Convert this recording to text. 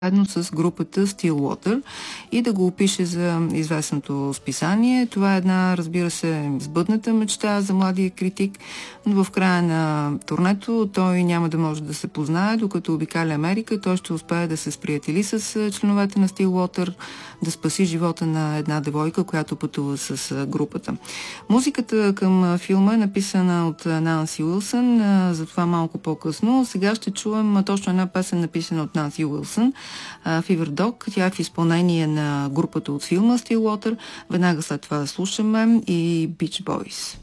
заедно с групата Stillwater и да го опише за известното списание. Това е една, разбира се, сбъдната мечта за младия критик, но в края на турнето той няма да може да се познае, докато обикаля Америка. Той ще успее да се сприятели с членовете на Stillwater, да спаси живота на една девойка, която пътува с групата. Музиката към филма е написана от Нанси Уилсън, затова малко по-късно. Сега ще чуем точно една песен, написана от Нанси Уилсън, Fever Dog. Тя е в изпълнение на групата от филма Stillwater. Веднага след това слушаме и Beach Boys.